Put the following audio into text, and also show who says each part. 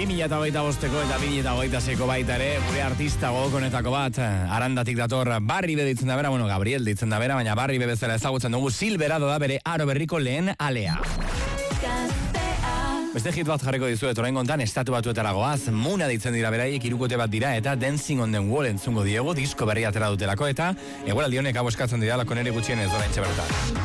Speaker 1: 2025 eta 2026ko baita ere, gure artista gogokonetako bat, Arandatik dator, Barri Be ditzen da bera, Gabriel ditzen da bera, baina Barri Be bezala ezagutzen dugu, Silverado da bere aro berriko lehen alea. Beste hit bat jarriko dizuet, orain gontan estatu batuetara goaz, Muna ditzen dira beraiek, hirukote bat dira, eta Dancing on the Wall entzungo diego, disko berri atera dutelako, eta egualdi honek hau eskatzen dira, lako nere gutxien ez orain txabertan.